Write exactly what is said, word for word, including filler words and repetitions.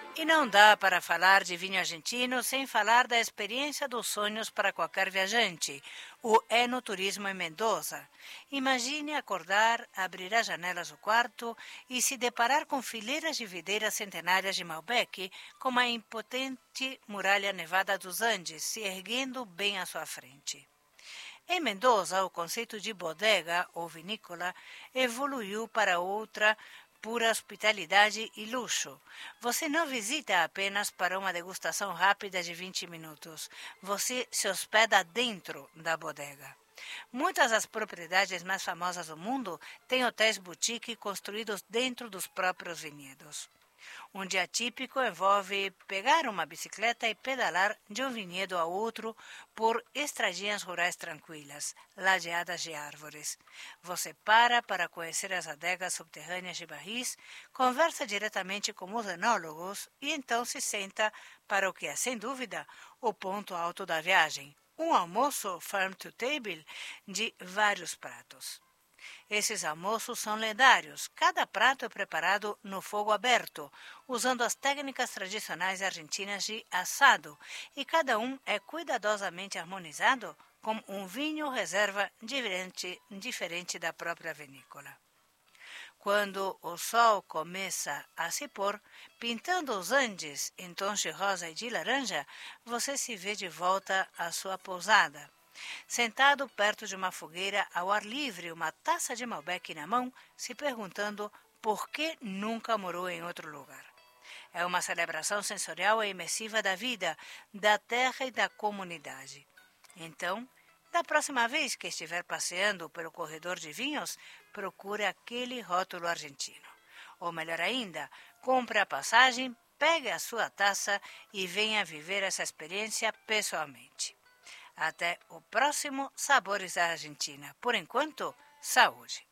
E não dá para falar de vinho argentino sem falar da experiência dos sonhos para qualquer viajante, o enoturismo em Mendoza. Imagine acordar, abrir as janelas do quarto e se deparar com fileiras de videiras centenárias de Malbec, como a impotente muralha nevada dos Andes se erguendo bem à sua frente. Em Mendoza, o conceito de bodega ou vinícola evoluiu para outra pura hospitalidade e luxo. Você não visita apenas para uma degustação rápida de vinte minutos. Você se hospeda dentro da bodega. Muitas das propriedades mais famosas do mundo têm hotéis boutique construídos dentro dos próprios vinhedos. Um dia típico envolve pegar uma bicicleta e pedalar de um vinhedo a outro por estradinhas rurais tranquilas, ladeadas de árvores. Você para para conhecer as adegas subterrâneas de barris, conversa diretamente com os enólogos e então se senta para o que é, sem dúvida, o ponto alto da viagem, um almoço farm to table de vários pratos. Esses almoços são lendários. Cada prato é preparado no fogo aberto, usando as técnicas tradicionais argentinas de assado, e cada um é cuidadosamente harmonizado com um vinho reserva diferente, diferente da própria vinícola. Quando o sol começa a se pôr, pintando os Andes em tons de rosa e de laranja, você se vê de volta à sua pousada. Sentado perto de uma fogueira ao ar livre, uma taça de Malbec na mão, se perguntando por que nunca morou em outro lugar. É uma celebração sensorial e imersiva da vida, da terra e da comunidade. Então, da próxima vez que estiver passeando pelo corredor de vinhos, procure aquele rótulo argentino. Ou melhor ainda, compre a passagem, pegue a sua taça e venha viver essa experiência pessoalmente. Até o próximo Sabores da Argentina. Por enquanto, saúde!